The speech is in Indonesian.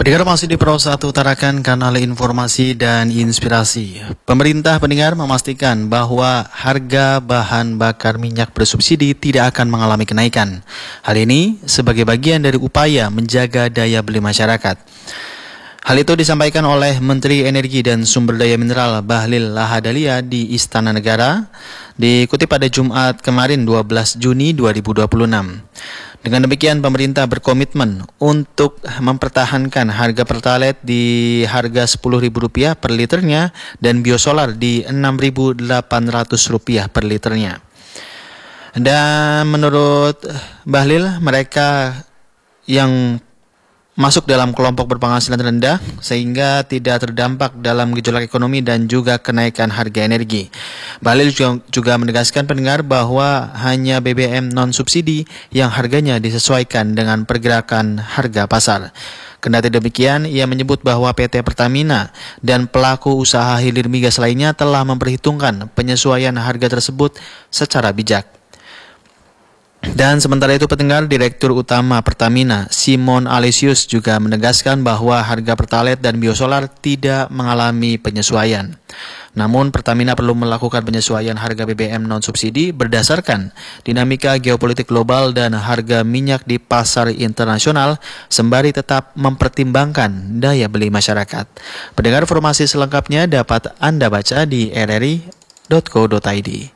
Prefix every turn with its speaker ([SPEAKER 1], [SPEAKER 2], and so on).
[SPEAKER 1] Pendengar masih di Pro 1 utarakan kanal informasi dan inspirasi. Pemerintah pendengar memastikan bahwa harga bahan bakar minyak bersubsidi tidak akan mengalami kenaikan. Hal ini sebagai bagian dari upaya menjaga daya beli masyarakat. Hal itu disampaikan oleh Menteri Energi dan Sumber Daya Mineral Bahlil Lahadalia di Istana Negara, dikutip pada Jumat kemarin 12 Juni 2026. Dengan demikian, pemerintah berkomitmen untuk mempertahankan harga Pertalite di harga Rp10.000 per liternya dan biosolar di Rp6.800 per liternya. Dan menurut Bahlil, mereka yang masuk dalam kelompok berpenghasilan rendah sehingga tidak terdampak dalam gejolak ekonomi dan juga kenaikan harga energi. Bahlil juga menegaskan pendengar bahwa hanya BBM non-subsidi yang harganya disesuaikan dengan pergerakan harga pasar. Kendati demikian, ia menyebut bahwa PT Pertamina dan pelaku usaha hilir migas lainnya telah memperhitungkan penyesuaian harga tersebut secara bijak. Dan sementara itu pendengar, Direktur Utama Pertamina, Simon Alesius juga menegaskan bahwa harga Pertalite dan biosolar tidak mengalami penyesuaian. Namun Pertamina perlu melakukan penyesuaian harga BBM non-subsidi berdasarkan dinamika geopolitik global dan harga minyak di pasar internasional sembari tetap mempertimbangkan daya beli masyarakat. Pendengar, informasi selengkapnya dapat Anda baca di rri.co.id.